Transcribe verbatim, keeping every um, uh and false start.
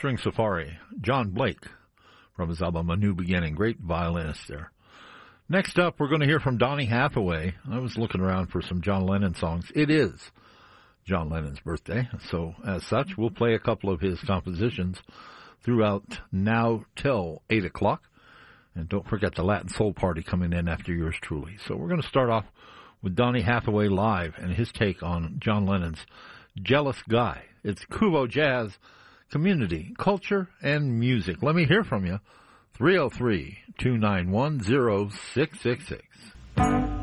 String Safari, John Blake, from his album A New Beginning. Great violinist there. Next up, we're going to hear from Donny Hathaway. I was looking around for some John Lennon songs. It is John Lennon's birthday, so as such, we'll play a couple of his compositions throughout now till eight o'clock. And don't forget the Latin Soul Party coming in after yours truly. So we're going to start off with Donny Hathaway live and his take on John Lennon's Jealous Guy. It's Kuvo Jazz, community, culture, and music. Let me hear from you. three oh three, two nine one, oh six six six.